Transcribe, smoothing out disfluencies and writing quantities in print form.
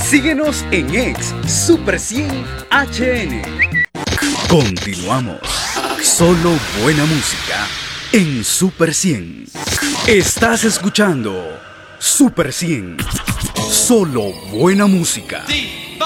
Síguenos en X Super 100 HN. Continuamos. Solo buena música en Super 100. Estás escuchando Super 100. Solo buena música.